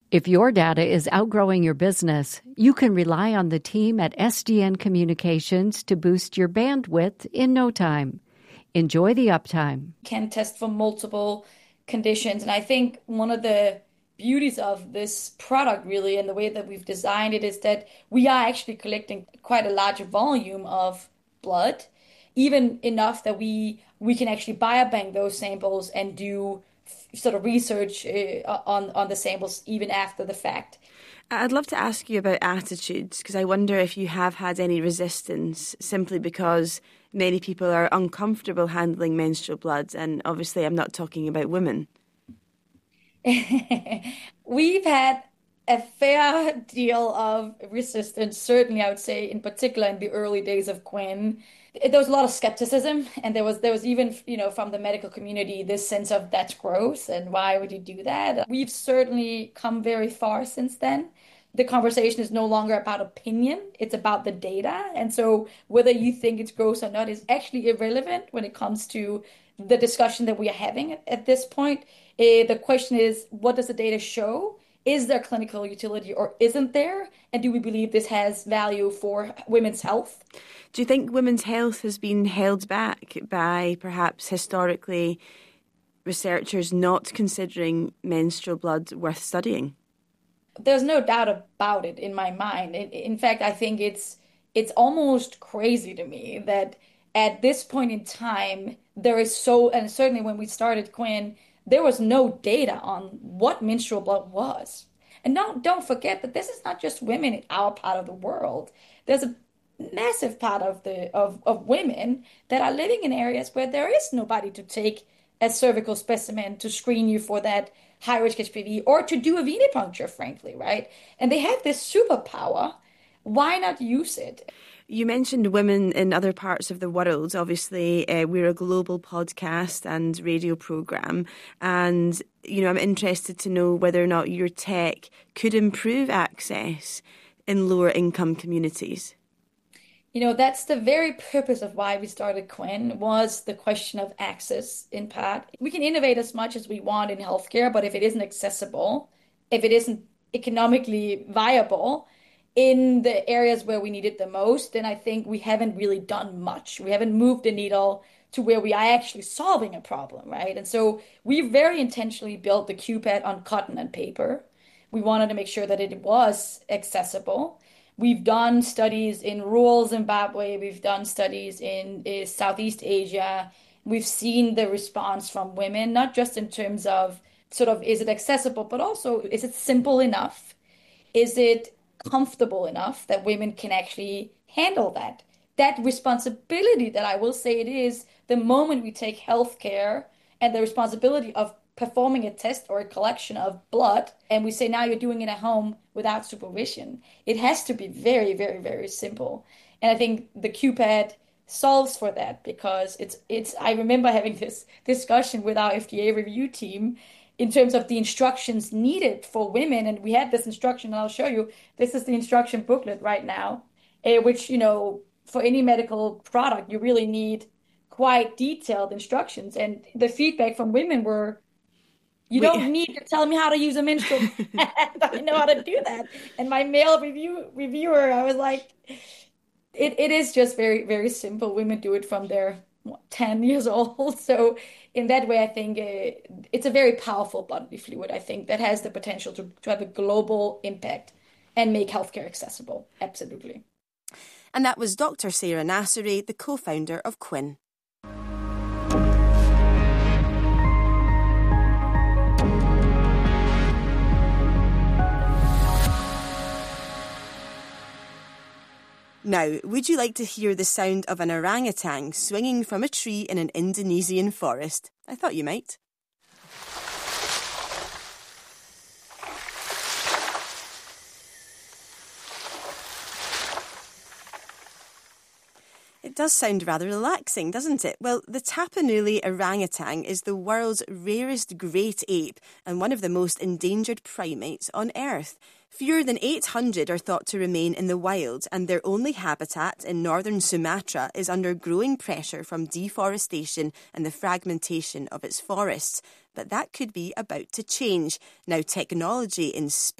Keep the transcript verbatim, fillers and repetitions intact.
If your data is outgrowing your business, you can rely on the team at S D N Communications to boost your bandwidth in no time. Enjoy the uptime. Can test for multiple conditions. And I think one of the beauties of this product really and the way that we've designed it is that we are actually collecting quite a large volume of blood, even enough that we we can actually biobank those samples and do sort of research uh, on, on the samples even after the fact. I'd love to ask you about attitudes, because I wonder if you have had any resistance simply because many people are uncomfortable handling menstrual blood, and obviously I'm not talking about women. We've had a fair deal of resistance, certainly I would say, in particular in the early days of Quinn. There was a lot of skepticism, and there was there was even, you know, from the medical community, this sense of that's gross and why would you do that? We've certainly come very far since then. The conversation is no longer about opinion, it's about the data. And so whether you think it's gross or not is actually irrelevant when it comes to the discussion that we are having at, at this point. Uh, the question is, what does the data show? Is there clinical utility or isn't there? And do we believe this has value for women's health? Do you think women's health has been held back by perhaps historically researchers not considering menstrual blood worth studying? There's no doubt about it in my mind. In, in fact, I think it's it's almost crazy to me that at this point in time, there is so, and certainly when we started Quinn, there was no data on what menstrual blood was. And don't, don't forget that this is not just women in our part of the world. There's a massive part of the of, of women that are living in areas where there is nobody to take a cervical specimen to screen you for that high-risk H P V or to do a venipuncture, frankly, right? And they have this superpower. Why not use it? You mentioned women in other parts of the world. Obviously, uh, we're a global podcast and radio programme. And, you know, I'm interested to know whether or not your tech could improve access in lower income communities. You know, that's the very purpose of why we started Quinn, was the question of access in part. We can innovate as much as we want in healthcare, but if it isn't accessible, if it isn't economically viable in the areas where we need it the most, then I think we haven't really done much. We haven't moved the needle to where we are actually solving a problem, right? And so we very intentionally built the Q-pad on cotton and paper. We wanted to make sure that it was accessible. We've done studies in rural Zimbabwe. We've done studies in uh, Southeast Asia. We've seen the response from women, not just in terms of sort of, is it accessible, but also, is it simple enough? Is it comfortable enough that women can actually handle that? That responsibility that I will say it is, the moment we take healthcare and the responsibility of performing a test or a collection of blood, and we say now you're doing it at home without supervision, it has to be very, very, very simple. And I think the Q-pad solves for that, because it's it's I remember having this discussion with our F D A review team in terms of the instructions needed for women. And we had this instruction, and I'll show you, this is the instruction booklet right now, uh, which, you know, for any medical product, you really need quite detailed instructions. And the feedback from women were, you don't Wait. need to tell me how to use a menstrual pad. I know how to do that. And my male review reviewer, I was like, it, it is just very, very simple. Women do it from their what, ten years old. So in that way, I think uh, it's a very powerful bodily fluid, I think, that has the potential to, to have a global impact and make healthcare accessible. Absolutely. And that was Doctor Sarah Nasseri, the co-founder of Quinn. Now, would you like to hear the sound of an orangutan swinging from a tree in an Indonesian forest? I thought you might. It does sound rather relaxing, doesn't it? Well, the Tapanuli orangutan is the world's rarest great ape and one of the most endangered primates on Earth. Fewer than eight hundred are thought to remain in the wild, and their only habitat in northern Sumatra is under growing pressure from deforestation and the fragmentation of its forests. But that could be about to change. Now, technology in space